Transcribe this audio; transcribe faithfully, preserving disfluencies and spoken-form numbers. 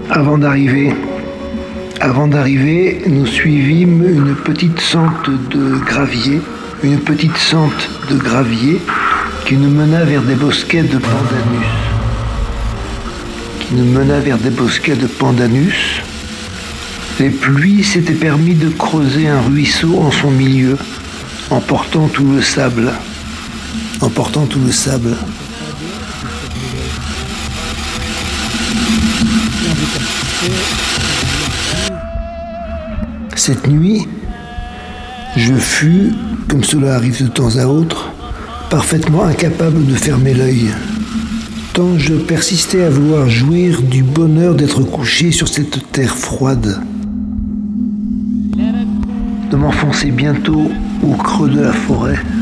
Avant d'arriver, avant d'arriver, nous suivîmes une petite sente de gravier, une petite sente de gravier qui nous mena vers des bosquets de pandanus, qui nous mena vers des bosquets de pandanus. Les pluies s'étaient permis de creuser un ruisseau en son milieu, emportant tout le sable, emportant tout le sable. Cette nuit, je fus, comme cela arrive de temps à autre, parfaitement incapable de fermer l'œil, tant je persistais à vouloir jouir du bonheur d'être couché sur cette terre froide, de m'enfoncer bientôt au creux de la forêt.